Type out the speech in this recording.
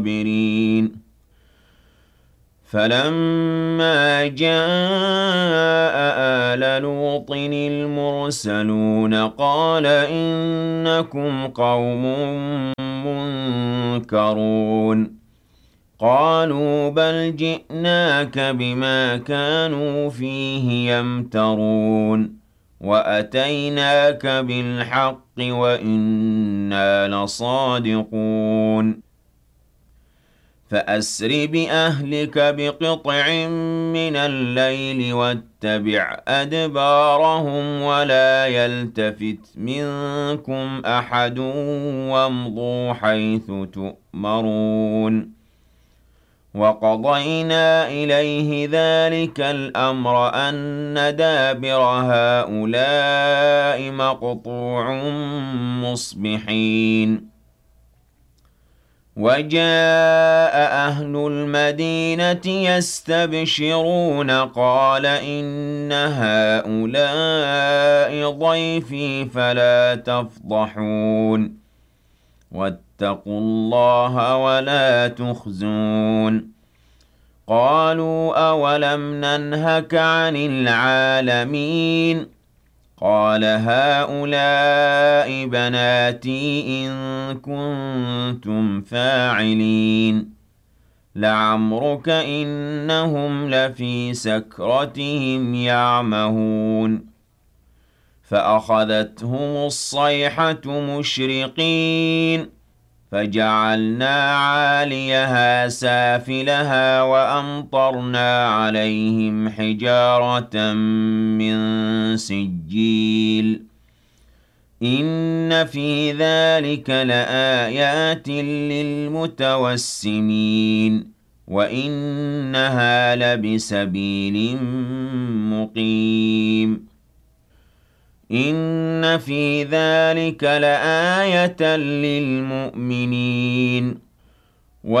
الصابرين فلما جاء آل لوط المرسلون قال إنكم قوم منكرون قالوا بل جئناك بما كانوا فيه يمترون وأتيناك بالحق وإنا لصادقون فأسر بأهلك بقطع من الليل واتبع أدبارهم ولا يلتفت منكم أحد وامضوا حيث تؤمرون وقضينا إليه ذلك الأمر أن دابر هؤلاء مقطوع مصبحين وجاء أهل المدينة يستبشرون قال إن هؤلاء ضيفي فلا تفضحون واتقوا الله ولا تخزون قالوا أولم ننهك عن العالمين قال هؤلاء بناتي إن كنتم فاعلين لعمرك إنهم لفي سكرتهم يعمهون فأخذتهم الصيحة مشرقين فجعلنا عاليها سافلها وأمطرنا عليهم حجارة من سجيل إن في ذلك لآيات للمتوسمين وإنها لبسبيل مقيم إن في ذلك لآية للمؤمنين